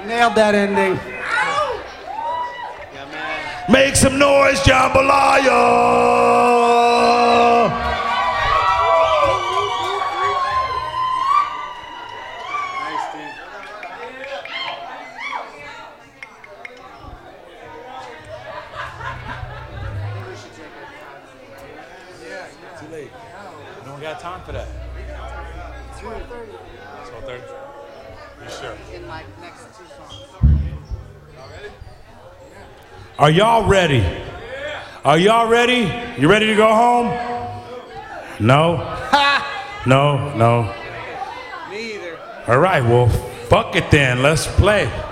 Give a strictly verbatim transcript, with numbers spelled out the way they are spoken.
Nailed that ending. Make some noise, jambalaya! Too late. No one got time for that. twelve thirty. twelve thirty? You sure? In my next two songs. Are y'all ready? Are y'all ready? You ready to go home? No? No, no. Me either. All right, well, fuck it then. Let's play.